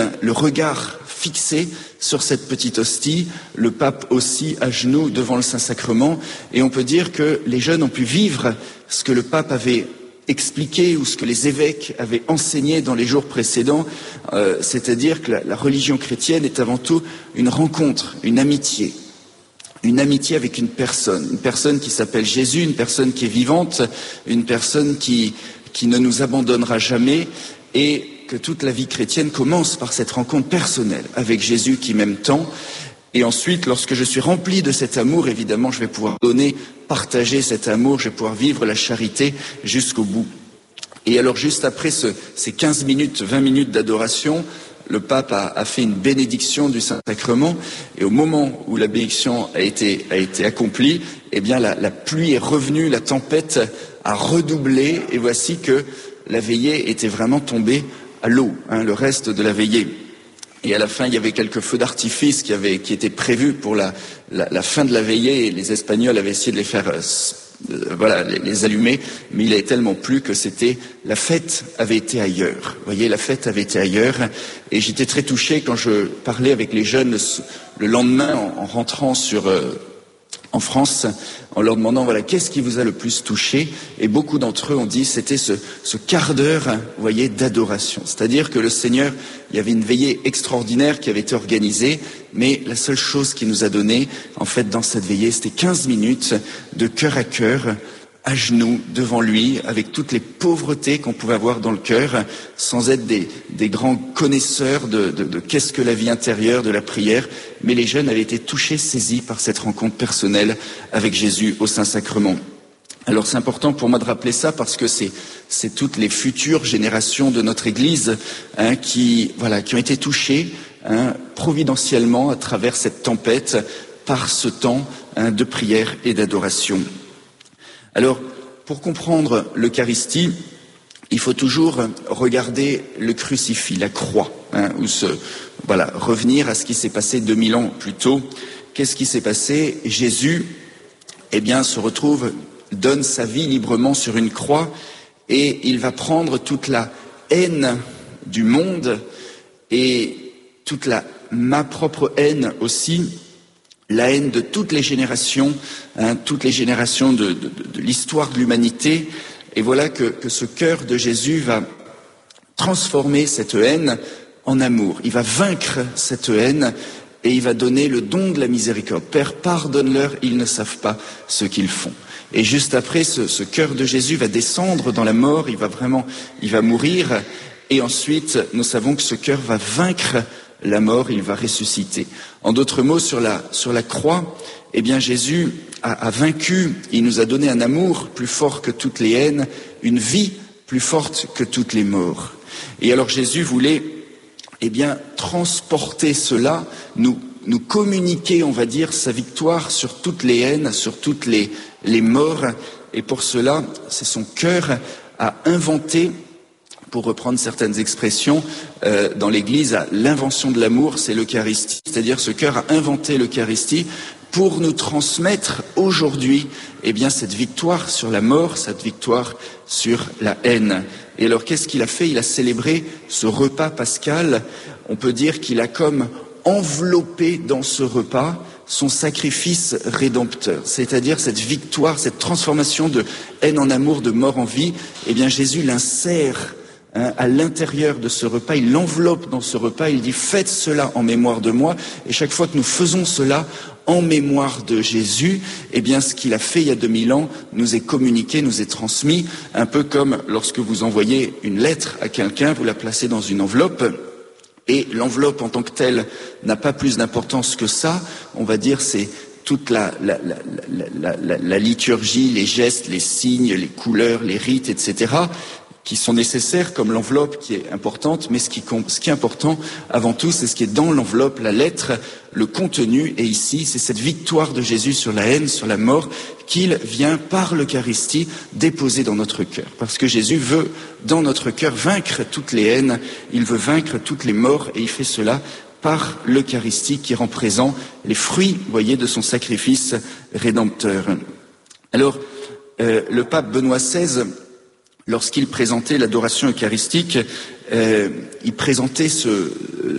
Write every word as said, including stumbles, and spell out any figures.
bien le regard fixé sur cette petite hostie, le pape aussi à genoux devant le Saint-Sacrement, et on peut dire que les jeunes ont pu vivre ce que le pape avait expliqué ou ce que les évêques avaient enseigné dans les jours précédents, euh, c'est-à-dire que la, la religion chrétienne est avant tout une rencontre, une amitié. Une amitié avec une personne, une personne qui s'appelle Jésus, une personne qui est vivante, une personne qui, qui ne nous abandonnera jamais, et que toute la vie chrétienne commence par cette rencontre personnelle avec Jésus qui m'aime tant. Et ensuite, lorsque je suis rempli de cet amour, évidemment, je vais pouvoir donner, partager cet amour, je vais pouvoir vivre la charité jusqu'au bout. Et alors, juste après ce, ces quinze minutes, vingt minutes d'adoration, le pape a, a fait une bénédiction du Saint-Sacrement, et au moment où la bénédiction a été, a été accomplie, eh bien la, la pluie est revenue, la tempête a redoublé, et voici que la veillée était vraiment tombée à l'eau, hein, le reste de la veillée. Et à la fin, il y avait quelques feux d'artifice qui, avaient, qui étaient prévus pour la, la, la fin de la veillée, et les Espagnols avaient essayé de les faire euh, euh, voilà, les, les allumer, mais il avait tellement plu que c'était la fête avait été ailleurs. Vous voyez, la fête avait été ailleurs, et j'étais très touché quand je parlais avec les jeunes le, le lendemain en, en rentrant sur euh, en France, en leur demandant voilà qu'est-ce qui vous a le plus touché, et beaucoup d'entre eux ont dit c'était ce, ce quart d'heure, vous voyez, d'adoration. C'est-à-dire que le Seigneur, il y avait une veillée extraordinaire qui avait été organisée, mais la seule chose qu'il nous a donnée, en fait, dans cette veillée, c'était quinze minutes de cœur à cœur, à genoux, devant lui, avec toutes les pauvretés qu'on pouvait avoir dans le cœur, sans être des, des grands connaisseurs de, de, de qu'est-ce que la vie intérieure, de la prière, mais les jeunes avaient été touchés, saisis par cette rencontre personnelle avec Jésus au Saint-Sacrement. Alors c'est important pour moi de rappeler ça parce que c'est, c'est toutes les futures générations de notre Église hein, qui, voilà, qui ont été touchées hein, providentiellement à travers cette tempête par ce temps hein, de prière et d'adoration. Alors, pour comprendre l'Eucharistie, il faut toujours regarder le crucifix, la croix, hein, ou se, voilà, revenir à ce qui s'est passé deux mille ans plus tôt. Qu'est-ce qui s'est passé? Jésus, eh bien, se retrouve, donne sa vie librement sur une croix, et il va prendre toute la haine du monde et toute la ma propre haine aussi. La haine de toutes les générations, hein, toutes les générations de, de, de l'histoire de l'humanité. Et voilà que, que ce cœur de Jésus va transformer cette haine en amour. Il va vaincre cette haine et il va donner le don de la miséricorde. Père, pardonne-leur, ils ne savent pas ce qu'ils font. Et juste après, ce, ce cœur de Jésus va descendre dans la mort, il va vraiment, il va mourir. Et ensuite, nous savons que ce cœur va vaincre la mort, il va ressusciter. En d'autres mots, sur la, sur la croix, eh bien Jésus a, a vaincu, il nous a donné un amour plus fort que toutes les haines, une vie plus forte que toutes les morts. Et alors Jésus voulait, eh bien, transporter cela, nous, nous communiquer, on va dire, sa victoire sur toutes les haines, sur toutes les, les morts. Et pour cela, c'est son cœur à inventer, pour reprendre certaines expressions, euh, dans l'Église, l'invention de l'amour, c'est l'Eucharistie. C'est-à-dire ce cœur a inventé l'Eucharistie pour nous transmettre aujourd'hui eh bien, cette victoire sur la mort, cette victoire sur la haine. Et alors qu'est-ce qu'il a fait? Il a célébré ce repas pascal. On peut dire qu'il a comme enveloppé dans ce repas son sacrifice rédempteur, c'est-à-dire cette victoire, cette transformation de haine en amour, de mort en vie. Eh bien Jésus l'insère Hein, à l'intérieur de ce repas, il l'enveloppe dans ce repas, il dit « Faites cela en mémoire de moi ». Et chaque fois que nous faisons cela en mémoire de Jésus, eh bien ce qu'il a fait il y a deux mille ans nous est communiqué, nous est transmis, un peu comme lorsque vous envoyez une lettre à quelqu'un, vous la placez dans une enveloppe, et l'enveloppe en tant que telle n'a pas plus d'importance que ça, on va dire c'est toute la, la, la, la, la, la liturgie, les gestes, les signes, les couleurs, les rites, et cetera, qui sont nécessaires, comme l'enveloppe qui est importante, mais ce qui, ce qui est important avant tout, c'est ce qui est dans l'enveloppe, la lettre, le contenu, et ici, c'est cette victoire de Jésus sur la haine, sur la mort, qu'il vient par l'Eucharistie déposer dans notre cœur. Parce que Jésus veut, dans notre cœur, vaincre toutes les haines, il veut vaincre toutes les morts, et il fait cela par l'Eucharistie qui rend présent les fruits, vous voyez, de son sacrifice rédempteur. Alors, euh, le pape Benoît seize, lorsqu'il présentait l'adoration eucharistique, euh, il présentait ce,